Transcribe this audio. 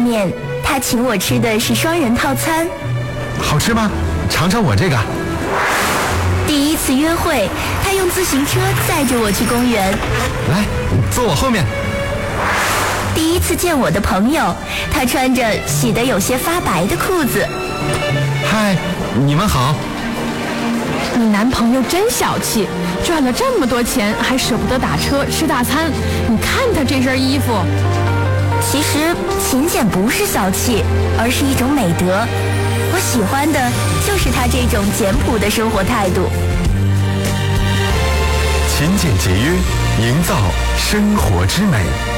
面，他请我吃的是双人套餐。 好吃吗？尝尝我这个。 第一次约会，他用自行车载着我去公园。 来，坐我后面。 第一次见我的朋友，他穿着洗得有些发白的裤子。 嗨，你们好。 你男朋友真小气，赚了这么多钱还舍不得打车吃大餐。你看他这身衣服。 其实勤俭不是小气，而是一种美德。我喜欢的就是他这种简朴的生活态度。 勤俭节约，营造生活之美。